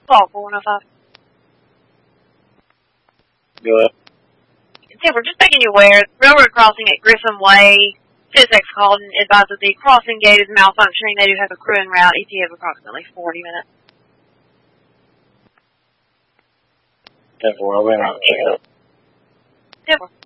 Call 4105. Go ahead. Tim, we're just making you aware, railroad crossing at Grissom Way, CSX called and advised that the crossing gate is malfunctioning. They do have a crew en route, ETA of approximately 40 minutes. 10-4, I'll be in. 10-4.